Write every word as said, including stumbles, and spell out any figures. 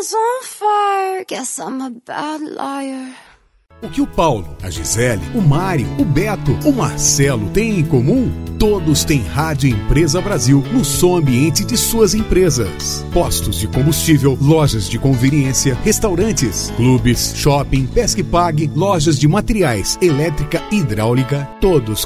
house on fire. Guess I'm a bad liar. O que o Paulo, a Gisele, o Mário, o Beto, o Marcelo têm em comum? Todos têm Rádio Empresa Brasil no som ambiente de suas empresas. Postos de combustível, lojas de conveniência, restaurantes, clubes, shopping, pesca e pague, lojas de materiais, elétrica e hidráulica, todos